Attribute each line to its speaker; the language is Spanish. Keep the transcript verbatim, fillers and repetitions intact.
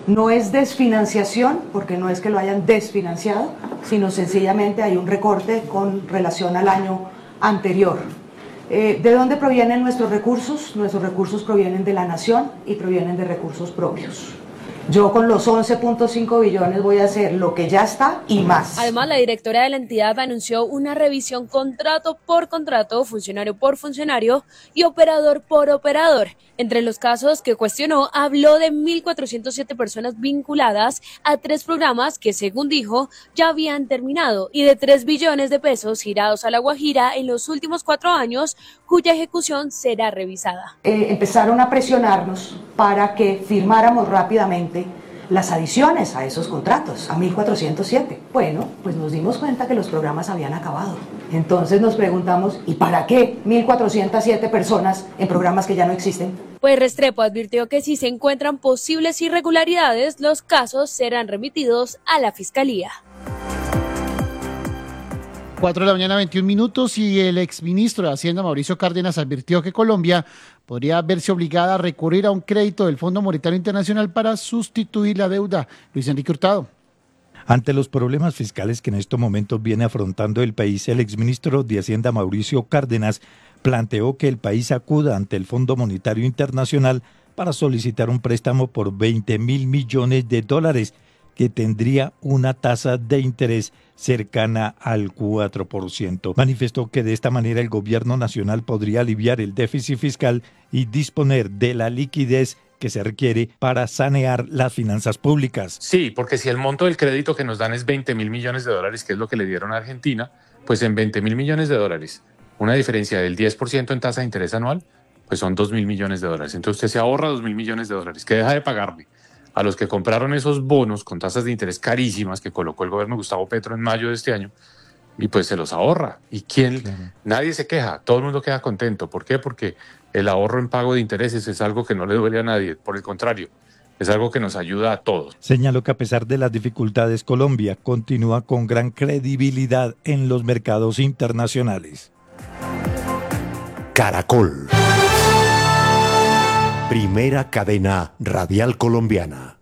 Speaker 1: No es desfinanciación, porque no es que lo hayan desfinanciado, sino sencillamente hay un recorte con relación al año anterior. Eh, ¿De dónde provienen nuestros recursos? Nuestros recursos provienen de la nación y provienen de recursos propios. Yo con los once punto cinco billones voy a hacer lo que ya está y más.
Speaker 2: Además, la directora de la entidad anunció una revisión contrato por contrato, funcionario por funcionario y operador por operador. Entre los casos que cuestionó, habló de mil cuatrocientas siete personas vinculadas a tres programas que, según dijo, ya habían terminado y de tres billones de pesos girados a La Guajira en los últimos cuatro años, cuya ejecución será revisada.
Speaker 1: Eh, empezaron a presionarnos para que firmáramos rápidamente las adiciones a esos contratos, a mil cuatrocientos siete. Bueno, pues nos dimos cuenta que los programas habían acabado. Entonces nos preguntamos, ¿y para qué mil cuatrocientas siete personas en programas que ya no existen?
Speaker 2: Pues Restrepo advirtió que si se encuentran posibles irregularidades, los casos serán remitidos a la Fiscalía.
Speaker 3: cuatro de la mañana, veintiún minutos, y el exministro de Hacienda, Mauricio Cárdenas, advirtió que Colombia podría verse obligada a recurrir a un crédito del Fondo Monetario Internacional para sustituir la deuda. Luis Enrique Hurtado.
Speaker 4: Ante los problemas fiscales que en estos momentos viene afrontando el país, el exministro de Hacienda, Mauricio Cárdenas, planteó que el país acuda ante el Fondo Monetario Internacional para solicitar un préstamo por veinte mil millones de dólares, que tendría una tasa de interés cercana al cuatro por ciento. Manifestó que de esta manera el gobierno nacional podría aliviar el déficit fiscal y disponer de la liquidez que se requiere para sanear las finanzas públicas.
Speaker 5: Sí, porque si el monto del crédito que nos dan es veinte mil millones de dólares, que es lo que le dieron a Argentina, pues en veinte mil millones de dólares, una diferencia del diez por ciento en tasa de interés anual, pues son dos mil millones de dólares. Entonces usted se ahorra dos mil millones de dólares, que deja de pagarle a los que compraron esos bonos con tasas de interés carísimas que colocó el gobierno de Gustavo Petro en mayo de este año, y pues se los ahorra. ¿Y quién? Claro. Nadie se queja, todo el mundo queda contento. ¿Por qué? Porque el ahorro en pago de intereses es algo que no le duele a nadie, por el contrario, es algo que nos ayuda a todos.
Speaker 4: Señaló que a pesar de las dificultades, Colombia continúa con gran credibilidad en los mercados internacionales.
Speaker 6: Caracol. Primera cadena radial colombiana.